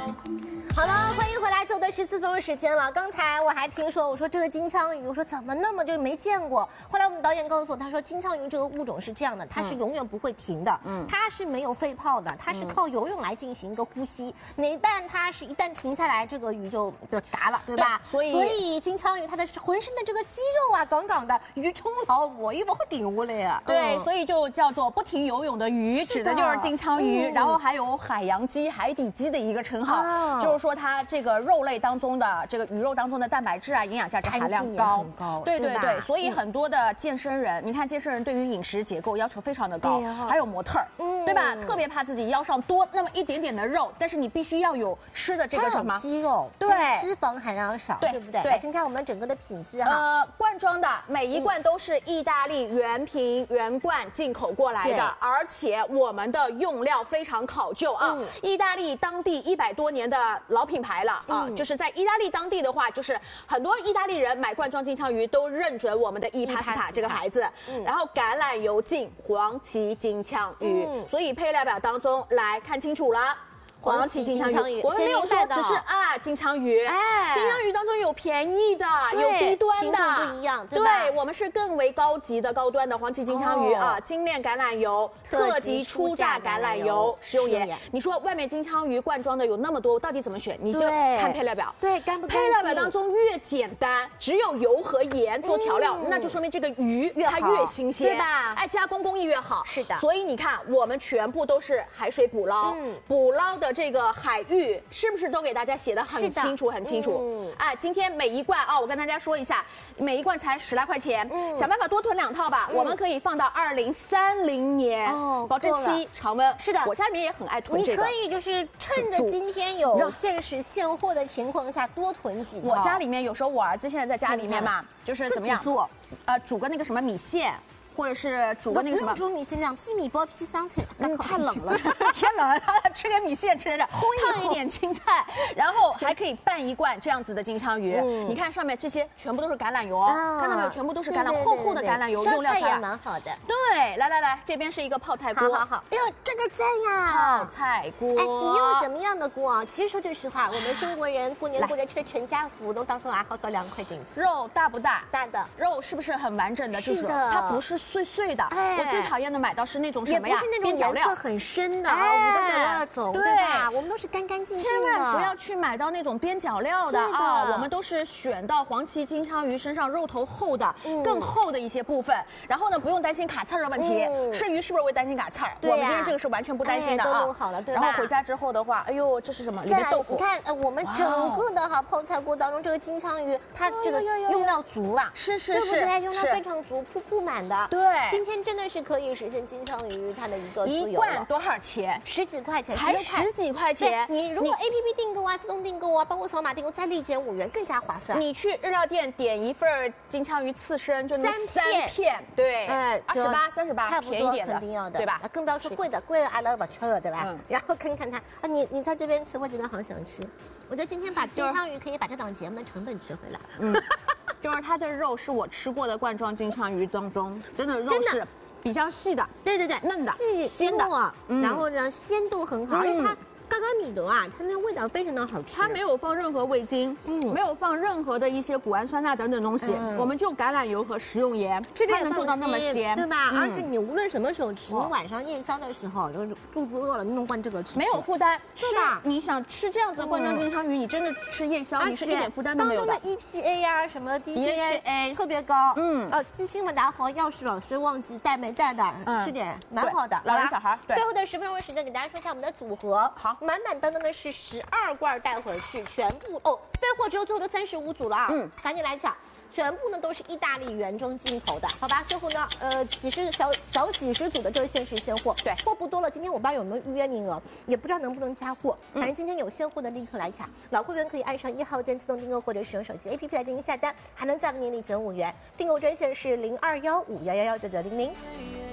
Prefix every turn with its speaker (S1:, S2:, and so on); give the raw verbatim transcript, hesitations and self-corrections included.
S1: 好了，欢迎回来，走的是自从时间了。刚才我还听说，我说这个金枪鱼，我说怎么那么就没见过？后来我们导演告诉我，他说金枪鱼这个物种是这样的，它是永远不会停的，嗯，它是没有肺泡的，它是靠游泳来进行一个呼吸。哪旦它是一旦停下来，这个鱼就就嘎了，对吧？
S2: 对所以
S1: 所以金枪鱼它的浑身的这个肌肉啊，杠杠的，鱼冲老我一不会顶过来呀。
S2: 对，
S1: 嗯、
S2: 所以就叫做不停游泳的鱼，指的就是金枪鱼。嗯、然后还有海洋鸡、海底鸡的一个称号，哦、就是说它这个肉类当中的这个鱼肉当中的蛋白质啊，营养价值含量高。
S1: 高
S2: 对对 对, 对，所以很多的健身人，
S1: 嗯、
S2: 你看健身人对于饮食结构要求非常的高，
S1: 啊、
S2: 还有模特儿，嗯、对吧？特别怕自己腰上多那么一点点的肉，但是你必须要有吃的这个什么
S1: 肌肉，
S2: 对，
S1: 脂肪含量少，对不对？
S2: 对，
S1: 来看看我们整个的品质哈。
S2: 呃，罐装的每一罐都是意大利原瓶原罐进口过来的，而且我们的用料非常考究啊，嗯、意大利当地一百多年的老品牌了啊，嗯、就是在意大利当地的话，就是很多意大利人买罐装金枪鱼都认准我们的 E Pasta 这个牌子，嗯、然后橄榄油浸黄鳍金枪鱼，嗯、所以配料表当中来看清楚了。黄鳍金枪鱼，我们没有说只是啊金枪鱼，哎，金枪鱼当中有便宜的，有低端的，
S1: 不一样，对吧？
S2: 对，我们是更为高级的、高端的黄鳍金枪鱼啊，精炼橄榄油、特级初榨橄榄油、食用盐。你说外面金枪鱼罐装的有那么多，到底怎么选？你就看配料表，
S1: 对，干不干净？
S2: 配料表当中越简单，只有油和盐做调料，那就说明这个鱼它越新鲜，
S1: 对吧？
S2: 哎，加工工艺越好。
S1: 是的，
S2: 所以你看，我们全部都是海水捕捞，捕捞的。这个海域是不是都给大家写的很清楚很清楚？嗯，哎，今天每一罐啊，我跟大家说一下，每一罐才十来块钱，嗯，想办法多囤两套吧。嗯、我们可以放到二零三零年，哦，保质期常温。
S1: 是的，
S2: 我家里面也很爱囤这个。
S1: 你可以就是趁着今天有限时现货的情况下多囤几套。
S2: 我家里面有时候我儿子现在在家里面嘛，就是怎么样
S1: 做？
S2: 呃，煮个那个什么米线。或者是煮个那个什么
S1: 煮米线，两批米包，批香菜，
S2: 那太冷了，天冷了，吃点米线吃着，烫一点青菜，然后还可以拌一罐这样子的金枪鱼。你看上面这些全部都是橄榄油哦，看到没有？全部都是橄榄，厚厚的橄榄油，用料
S1: 也蛮好的。
S2: 对，来来来，这边是一个泡菜锅，
S1: 好好好，哎呦，这个赞呀！
S2: 泡菜锅，
S1: 哎，你用什么样的锅啊？其实说句实话，我们中国人过年过节吃的全家福都当做爱好到两块钱起。
S2: 肉大不大？
S1: 大的。
S2: 肉是不是很完整的？
S1: 是的，
S2: 它不是碎碎的。哎，我最讨厌的买到是那种什么呀？
S1: 也不是那种颜色很深的啊，五个等二种，对吧？我们都是干干净净的。
S2: 千万不要去买到那种边角料的啊！我们都是选到黄鳍金枪鱼身上肉头厚的、更厚的一些部分。然后呢，不用担心卡刺儿的问题。吃鱼是不是会担心卡刺儿？我们今天这个是完全不担心的啊。
S1: 都弄好了，对吧？
S2: 然后回家之后的话，哎呦，这是什么？里面豆腐。
S1: 你看，呃，我们整个的哈泡菜锅当中，这个金枪鱼它这个用料足啊，
S2: 是是是，
S1: 用料非常足，铺铺满的。
S2: 对，
S1: 今天真的是可以实现金枪鱼它的一个
S2: 一罐多少钱？
S1: 十几块钱，
S2: 才十几块钱。
S1: 你如果 A P P 订购啊，自动订购啊，包括扫码订购，再立减五元，更加划算。
S2: 你去日料店点一份金枪鱼刺身，就能三片，对，哎，二十八、三十八，
S1: 差不多，
S2: 便宜点的，
S1: 肯定要的，
S2: 对吧？
S1: 更不要说贵的，贵的阿拉不吃了，对吧？然后看看它啊，你你在这边吃，我觉得好想吃。我觉得今天把金枪鱼可以把这档节目的成本吃回来。嗯，
S2: 就是它的肉是我吃过的罐装金枪鱼当中，真的肉是。比较细的，
S1: 对对对，
S2: 嫩的，
S1: 细
S2: 鲜的，
S1: 嗯、然后呢鲜度很好，而且它刚刚米的啊，它那个味道非常的好吃。
S2: 它没有放任何味精，嗯，没有放任何的一些谷氨酸钠等等东西，嗯、我们就橄榄油和食用盐，它能做到那么鲜，
S1: 对吧？嗯、而且你无论什么时候吃，你晚上夜宵的时候，就是肚子饿了，你弄罐这个吃，
S2: 没有负担，
S1: 是吧？
S2: 你想吃这样子的罐装金枪鱼，你真的吃夜宵，你是一点负担都没有的。
S1: 当中的 E P A 呀、什么 D P A 特别高，嗯，呃，鸡心马达和钥匙老师忘记带没带的，吃点蛮好的。
S2: 老人小孩，
S1: 最后的十分钟的时间，给大家说一下我们的组合，好，满满当当的是十二罐带回去，全部哦，备货只有最后的三十五组了啊，嗯，赶紧来抢。全部呢都是意大利原装进口的，好吧？最后呢，呃，几十小小几十组的这个限时现货，对，货不多了。今天我不知道有没有预约名额，也不知道能不能加货。反正今天有现货的立刻来抢。老会员可以按上一号键自动订购，或者使用手机 A P P 来进行下单，还能再为您立减五元。订购专线是零二幺五幺幺幺九九零零。